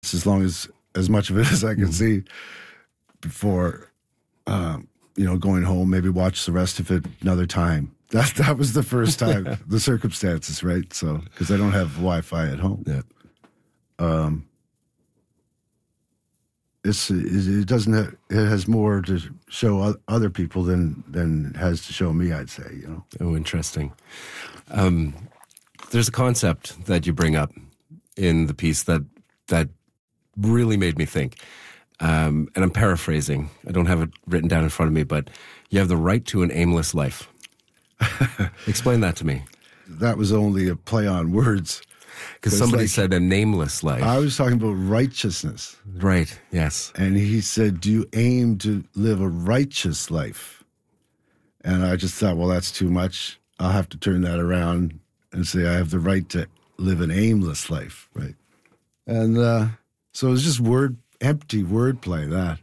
as long as much of it as I can see before, going home, maybe watch the rest of it another time. That was the first time, the circumstances, right? So, because I don't have Wi-Fi at home. Yeah. It doesn't have, it has more to show other people than it has to show me, I'd say, Oh, interesting. There's a concept that you bring up in the piece that really made me think. And I'm paraphrasing. I don't have it written down in front of me, but you have the right to an aimless life. Explain that to me. That was only a play on words. Because somebody said a nameless life. I was talking about righteousness. Right, yes. And he said, do you aim to live a righteous life? And I just thought, well, that's too much. I'll have to turn that around and say I have the right to live an aimless life, right? And so it was just empty wordplay, that.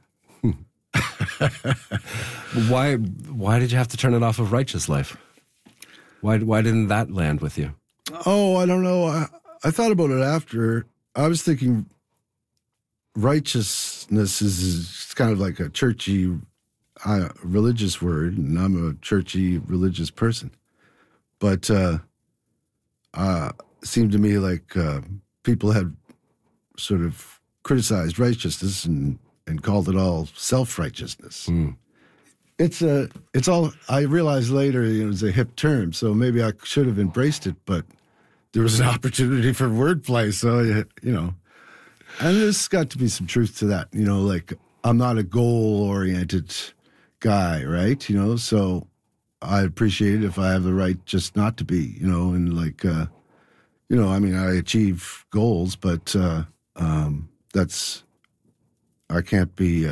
Why did you have to turn it off of righteous life? Why didn't that land with you? Oh, I don't know. I thought about it after. I was thinking righteousness is kind of like a churchy, religious word, and I'm a churchy, religious person. But it seemed to me like people had sort of criticized righteousness and called it all self-righteousness. Mm. It's all, I realized later, it's a hip term, so maybe I should have embraced it, but there was an opportunity for wordplay, so, and there's got to be some truth to that, like, I'm not a goal-oriented guy, right, so I appreciate it if I have the right just not to be, and like, I achieve goals, but I can't be,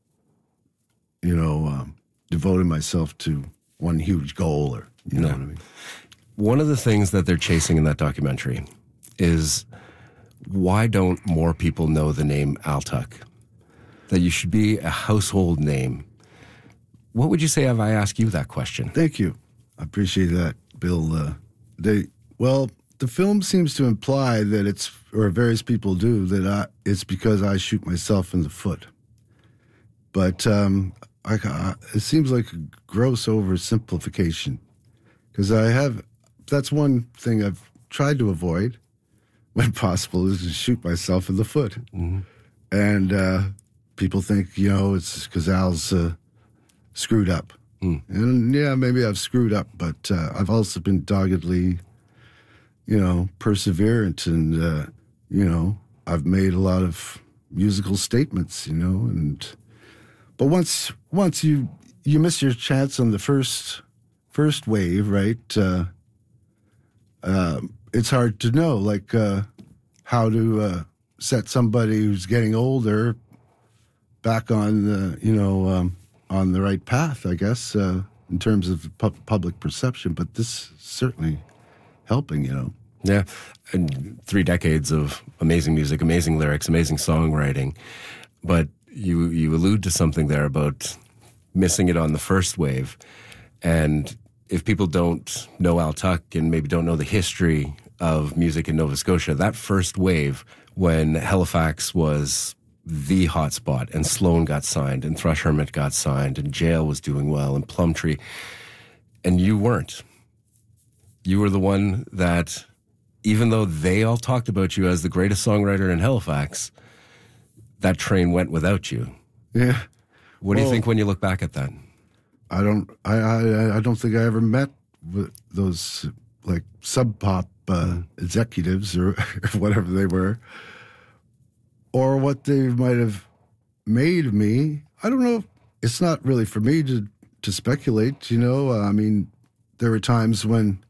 devoting myself to one huge goal, or you know what I mean. One of the things that they're chasing in that documentary is, why don't more people know the name Al Tuck? That you should be a household name. What would you say if I ask you that question? Thank you. I appreciate that, Bill. The film seems to imply that or various people do, that it's because I shoot myself in the foot. But it seems like a gross oversimplification, because that's one thing I've tried to avoid when possible, is to shoot myself in the foot. Mm-hmm. And people think, it's because Al's screwed up. Mm. And yeah, maybe I've screwed up, but I've also been doggedly, perseverant, and, I've made a lot of musical statements, but once you miss your chance on the first wave, right? It's hard to know, like, how to set somebody who's getting older back on the, on the right path, I guess, in terms of public perception. But this is certainly helping, Yeah, and 3 decades of amazing music, amazing lyrics, amazing songwriting, but you allude to something there about missing it on the first wave. And if people don't know Al Tuck and maybe don't know the history of music in Nova Scotia, that first wave, when Halifax was the hotspot and Sloan got signed and Thrush Hermit got signed and Jail was doing well and Plumtree, and you weren't. You were the one that, even though they all talked about you as the greatest songwriter in Halifax, that train went without you. Yeah. What do you think when you look back at that? I don't think I ever met with those like Sub Pop executives or whatever they were, or what they might have made of me. I don't know. It's not really for me to speculate. There were times when,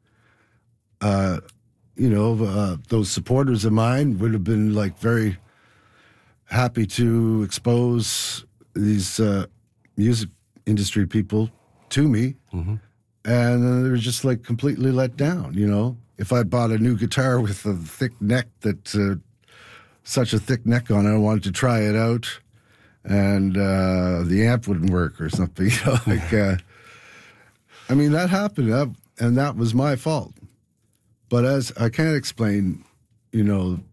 those supporters of mine would have been like very happy to expose these music industry people to me, mm-hmm. and they were just like completely let down. If I bought a new guitar with a thick neck such a thick neck on it, I wanted to try it out, and the amp wouldn't work or something. That happened, and that was my fault. But as I can't explain,